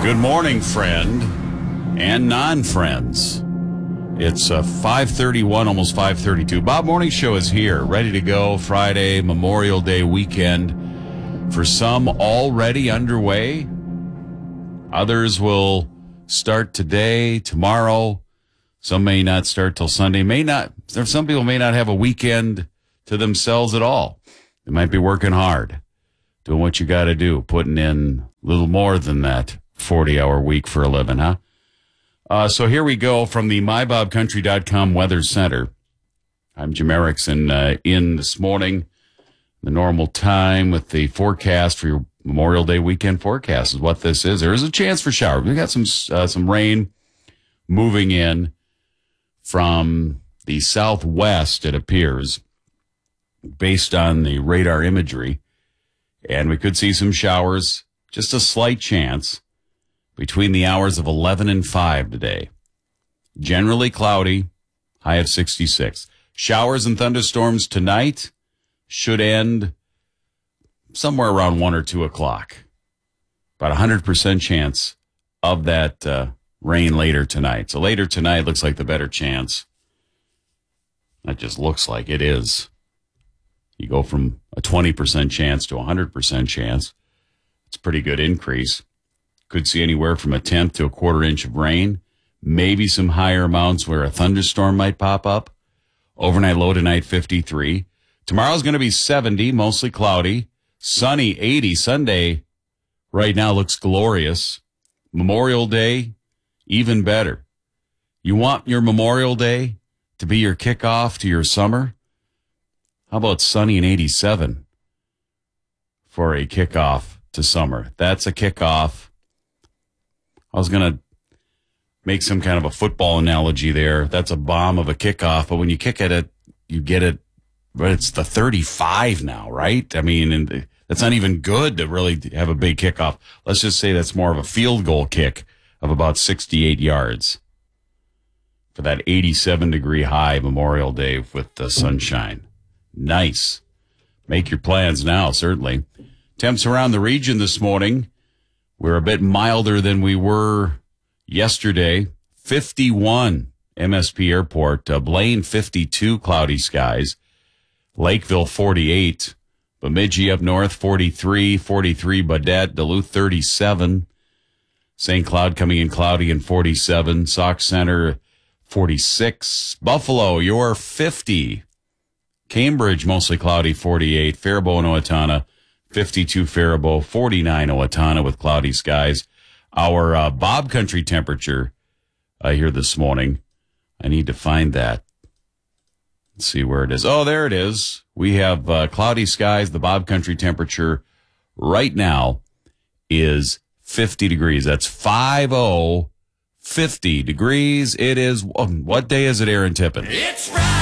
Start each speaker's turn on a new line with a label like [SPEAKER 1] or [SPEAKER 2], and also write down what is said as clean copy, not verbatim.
[SPEAKER 1] Good morning, friend and non-friends. It's 5:31, almost 5:32. Bob Morning Show is here, ready to go. Friday, Memorial Day weekend. For some, already underway. Others will start today, tomorrow. Some may not start till Sunday. Some people may not have a weekend to themselves at all. They might be working hard, doing what you got to do, putting in a little more than that 40-hour week for a living, huh? So here we go from the MyBobCountry.com Weather Center. I'm Jim Erickson in this morning, the normal time with the forecast for your Memorial Day weekend forecast is what this is. There is a chance for showers. We got some rain moving in from the southwest, it appears, based on the radar imagery. And we could see some showers, just a slight chance, between the hours of 11 and 5 today. Generally cloudy, high of 66. Showers and thunderstorms tonight should end somewhere around 1 or 2 o'clock. About 100% chance of that rain later tonight. So later tonight looks like the better chance. That just looks like it is. You go from a 20% chance to a 100% chance. It's a pretty good increase. Could see anywhere from a tenth to a quarter inch of rain. Maybe some higher amounts where a thunderstorm might pop up. Overnight low tonight, 53. Tomorrow's going to be 70, mostly cloudy. Sunny, 80. Sunday right now looks glorious. Memorial Day, even better. You want your Memorial Day to be your kickoff to your summer? How about sunny and 87 for a kickoff to summer? That's a kickoff. I was going to make some kind of a football analogy there. That's a bomb of a kickoff, but when you kick at it, you get it. But it's the 35 now, right? I mean, and that's not even good to really have a big kickoff. Let's just say that's more of a field goal kick of about 68 yards for that 87-degree high Memorial Day with the sunshine. Nice. Make your plans now, certainly. Temps around the region this morning. We're a bit milder than we were yesterday. 51 MSP Airport. Blaine, 52, cloudy skies. Lakeville, 48. Bemidji up north, 43. 43 Baudette. Duluth, 37. St. Cloud coming in cloudy and 47. Sauk Center, 46. Buffalo, you're 50. Cambridge, mostly cloudy, 48. Faribault and Owatonna, 52 Faribault, 49 Owatonna with cloudy skies. Our Bob Country temperature here this morning. I need to find that. Let's see where it is. Oh, there it is. We have cloudy skies. The Bob Country temperature right now is 50 degrees. That's 50 degrees. It is, what day is it, Aaron Tippin?
[SPEAKER 2] It's Friday.